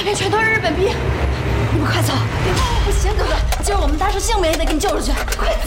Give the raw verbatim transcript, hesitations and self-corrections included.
边全都是日本兵，你们快走！别，不行，哥哥，今儿我们搭出性命也得给你救出去，快！